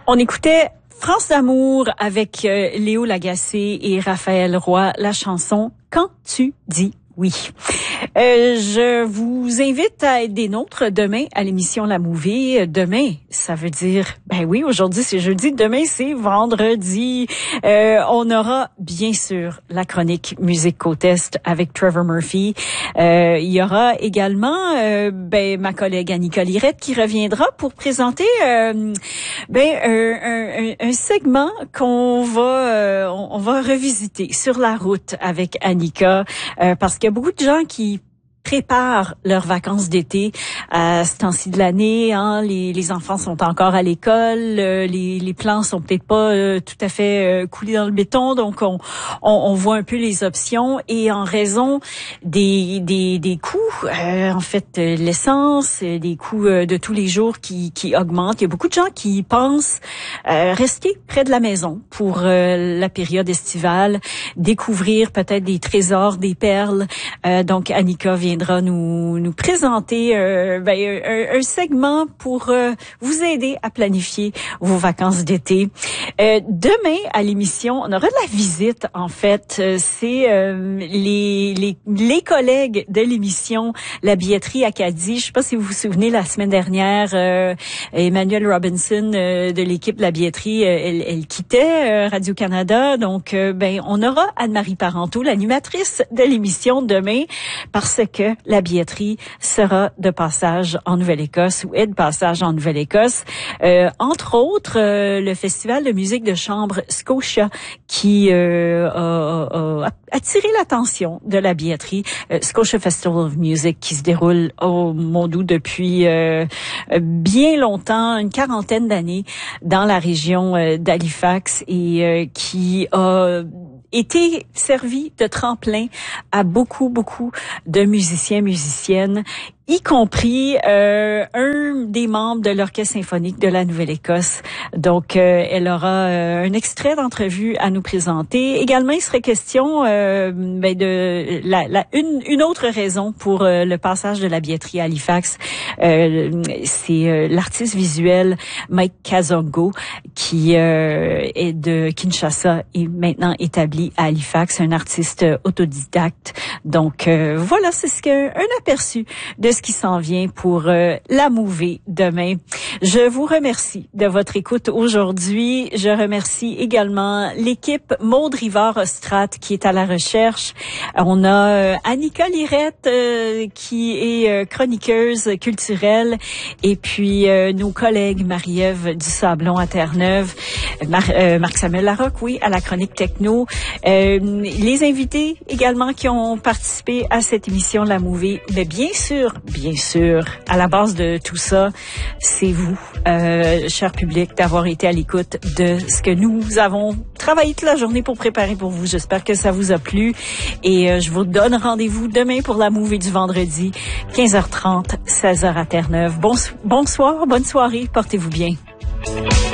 On écoutait France d'amour avec Léo Lagacé et Raphaël Roy, la chanson « Quand tu dis oui ». Je vous invite à être des nôtres demain à l'émission La Movie. Demain, ça veut dire, ben oui, aujourd'hui c'est jeudi, demain c'est vendredi. On aura bien sûr la chronique Musique Côte Est avec Trevor Murphy. Il y aura également ma collègue Annika Lirette qui reviendra pour présenter un segment qu'on va on va revisiter sur la route avec Annika parce qu'il y a beaucoup de gens qui préparent leurs vacances d'été à ce temps-ci de l'année. Hein, les enfants sont encore à l'école, les plans sont peut-être pas tout à fait coulés dans le béton, donc on voit un peu les options. Et en raison des coûts, en fait, l'essence, des coûts de tous les jours qui augmentent, il y a beaucoup de gens qui pensent rester près de la maison pour la période estivale, découvrir peut-être des trésors, des perles. Donc Annika viendra nous présenter un segment pour vous aider à planifier vos vacances d'été. Demain à l'émission, on aura de la visite en fait. C'est les collègues de l'émission La Billetterie Acadie. Je sais pas si vous vous souvenez, la semaine dernière, Emmanuelle Robinson de l'équipe de La Billetterie, elle quittait Radio-Canada. Donc on aura Anne-Marie Parenteau, l'animatrice de l'émission demain, parce que La Billetterie sera de passage en Nouvelle-Écosse ou est de passage en Nouvelle-Écosse. Entre autres, le Festival de musique de chambre Scotia qui a attiré l'attention de La Billetterie. Scotia Festival of Music qui se déroule au Mondou depuis bien longtemps, une quarantaine d'années dans la région d'Halifax et qui a été servi de tremplin à beaucoup de musiciennes, y compris un des membres de l'Orchestre symphonique de la Nouvelle-Écosse. Donc, elle aura un extrait d'entrevue à nous présenter. Également, il serait question de une autre raison pour le passage de La Billetterie à Halifax. C'est l'artiste visuel Mike Kazongo qui est de Kinshasa et maintenant établi à Halifax, un artiste autodidacte. Donc, voilà, c'est un aperçu de ce qui s'en vient pour la Movie demain. Je vous remercie de votre écoute aujourd'hui. Je remercie également l'équipe Maude Rivard-Ostrat qui est à la recherche. On a Annika Lirette qui est chroniqueuse culturelle et puis nos collègues Marie-Ève Dusablon à Terre-Neuve, Marc-Samuel Larocque, oui, à la chronique techno. Les invités également qui ont participé à cette émission La Movie. Mais bien sûr, à la base de tout ça, c'est vous, cher public, d'avoir été à l'écoute de ce que nous avons travaillé toute la journée pour préparer pour vous. J'espère que ça vous a plu et je vous donne rendez-vous demain pour la Movie du vendredi, 15h30, 16h à Terre-Neuve. Bonsoir, bonne soirée, portez-vous bien.